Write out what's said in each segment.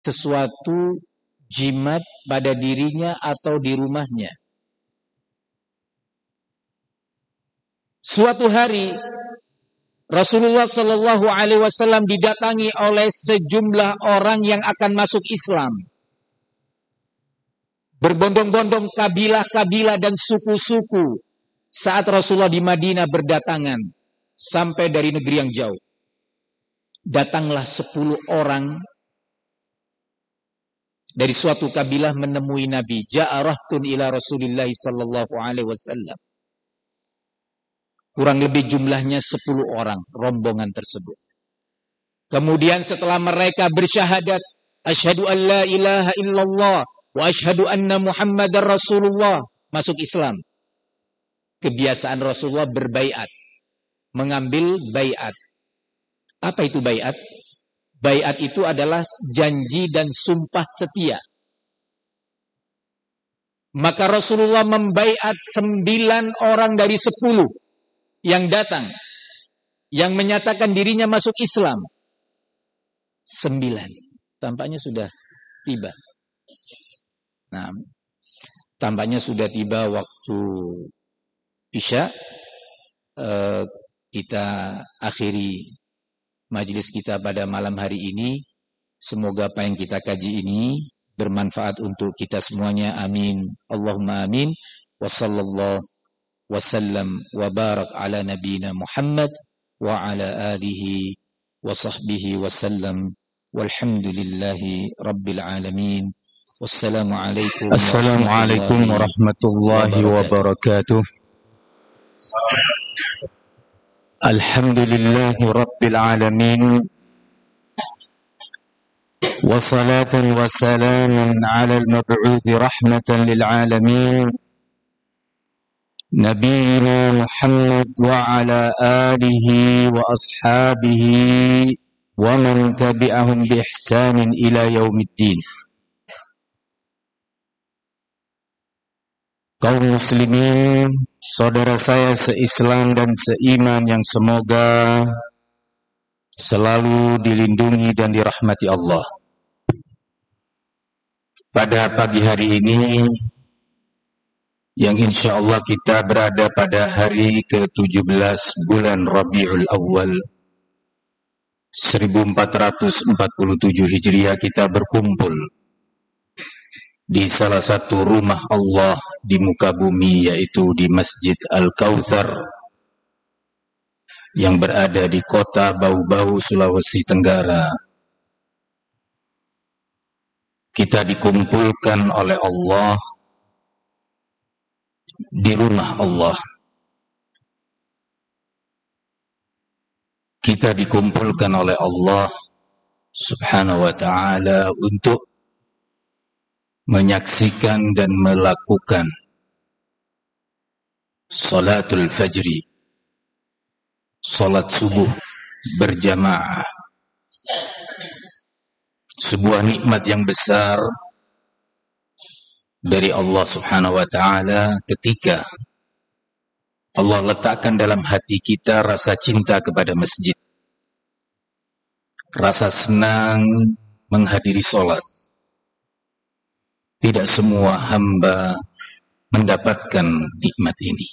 sesuatu jimat pada dirinya atau di rumahnya. Suatu hari Rasulullah Shallallahu Alaihi Wasallam didatangi oleh sejumlah orang yang akan masuk Islam. Berbondong-bondong kabilah-kabilah dan suku-suku saat Rasulullah di Madinah berdatangan sampai dari negeri yang jauh. Datanglah 10 orang dari suatu kabilah menemui Nabi. Ja'arahtun ila Rasulillah sallallahu alaihi wasallam. Kurang lebih jumlahnya 10 orang rombongan tersebut. Kemudian setelah mereka bersyahadat, asyhadu an la ilaha illallah wa asyhadu anna Muhammadar Rasulullah, masuk Islam. Kebiasaan Rasulullah berbaiat, mengambil baiat. Apa itu baiat? Baiat itu adalah janji dan sumpah setia. Maka Rasulullah membaiat 9 orang dari 10 yang datang, yang menyatakan dirinya masuk Islam. 9. Tampaknya sudah tiba. Nah, tampaknya sudah tiba waktu Isya. Kita akhiri majelis kita pada malam hari ini. Semoga apa yang kita kaji ini bermanfaat untuk kita semuanya. Amin. Allahumma amin. Wa sallallahu wasallam wa barak ala nabiyina Muhammad wa ala alihi wa sahbihi wasallam. Walhamdulillahi rabbil alamin. Wassalamualaikum warahmatullahi wabarakatuh. Alhamdulillahi rabbil alamin. وصلاة وسلام على المبعوث رحمة للعالمين نبينا محمد وعلى آله وأصحابه ومن تبعهم بإحسان إلى يوم الدين. Kaum muslimin, saudara saya seislam dan seiman yang semoga selalu dilindungi dan dirahmati Allah. Pada pagi hari ini, yang insya Allah kita berada pada hari ke-17 bulan Rabiul Awal 1447 Hijriah, kita berkumpul di salah satu rumah Allah di muka bumi, yaitu di Masjid Al-Kautsar yang berada di kota Bau-Bau, Sulawesi Tenggara. Kita dikumpulkan oleh Allah di rumah Allah. Kita dikumpulkan oleh Allah Subhanahu wa ta'ala untuk menyaksikan dan melakukan salatul fajri, salat subuh berjamaah. Sebuah nikmat yang besar dari Allah Subhanahu wa ta'ala ketika Allah letakkan dalam hati kita rasa cinta kepada masjid, rasa senang menghadiri salat. Tidak semua hamba mendapatkan nikmat ini.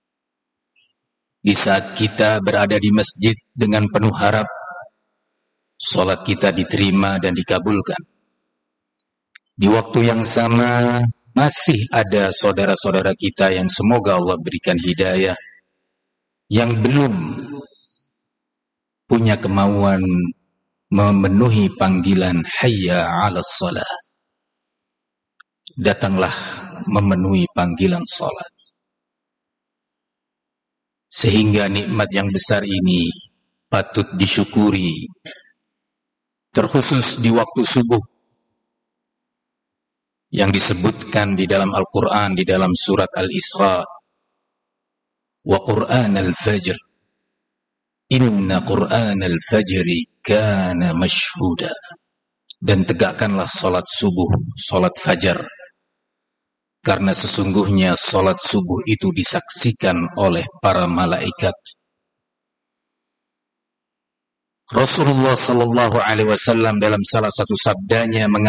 Di saat kita berada di masjid dengan penuh harap, salat kita diterima dan dikabulkan. Di waktu yang sama, masih ada saudara-saudara kita yang semoga Allah berikan hidayah, yang belum punya kemauan memenuhi panggilan hayya 'alas shalah. Datanglah memenuhi panggilan salat. Sehingga nikmat yang besar ini patut disyukuri, terkhusus di waktu subuh yang disebutkan di dalam Al-Quran, di dalam surat Al-Isra, wa Qur'an al-Fajr, inna Qur'an al-Fajri kana mashhuda. Dan tegakkanlah salat subuh, salat fajar, karena sesungguhnya salat subuh itu disaksikan oleh para malaikat. Rasulullah sallallahu alaihi wasallam dalam salah satu sabdanya